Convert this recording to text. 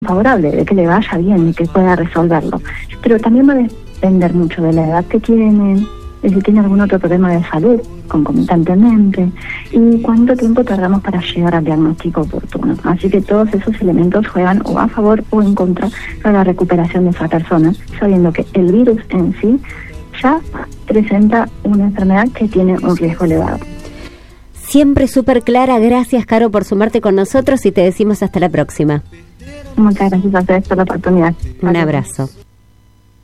favorable, de que le vaya bien y que pueda resolverlo. Pero también va a depender mucho de la edad que tiene, de si tiene algún otro problema de salud concomitantemente y cuánto tiempo tardamos para llegar al diagnóstico oportuno. Así que todos esos elementos juegan o a favor o en contra de la recuperación de esa persona, sabiendo que el virus en sí ya presenta una enfermedad que tiene un riesgo elevado. Siempre súper clara. Gracias, Caro, por sumarte con nosotros y te decimos hasta la próxima. Muchas gracias a ustedes por la oportunidad. Un abrazo.